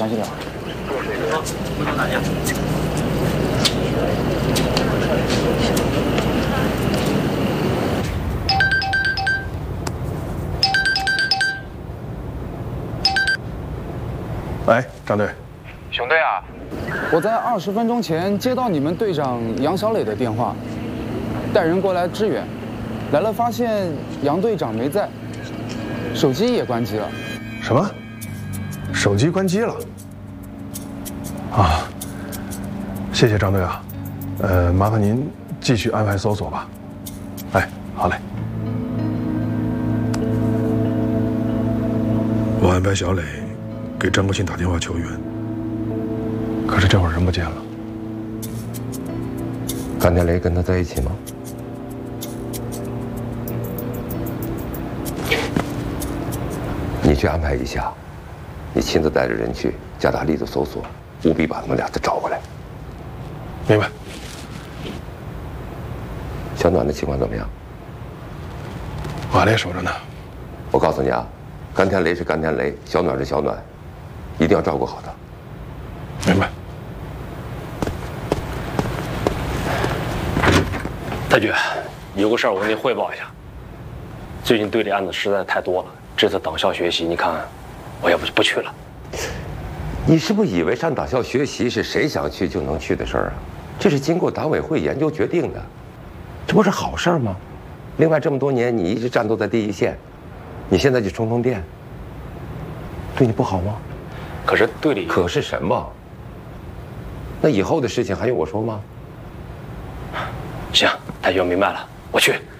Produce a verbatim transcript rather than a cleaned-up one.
详细聊。 好，回头打电话。 喂，张队， 熊队啊， 我在二十分钟前接到你们队长杨小磊的电话，带人过来支援，来了发现杨队长没在，手机也关机了。 什么？手机关机了？啊，谢谢张队啊，呃，麻烦您继续安排搜索吧。哎，好嘞。我安排小磊给张国庆打电话求援，可是这会儿人不见了。 甘天雷跟他在一起吗？你去安排一下，你亲自带着人去，加大力度搜索，务必把他们俩再找回来。 明白。 小暖的情况怎么样？ 我还得守着呢。 我告诉你啊，甘天雷是甘天雷，小暖是小暖，一定要照顾好他。 明白。 大局，有个事儿我跟您汇报一下。最近队里案子实在太多了，这次党校学习，你看，我要不就不去了。 你是不是以为上党校学习是谁想去就能去的事儿啊？这是经过党委会研究决定的，这不是好事儿吗？另外，这么多年你一直战斗在第一线，你现在去充充电，对你不好吗？ 可是队里…… 可是什么？那以后的事情还用我说吗？ 行，大局，我明白了，我去。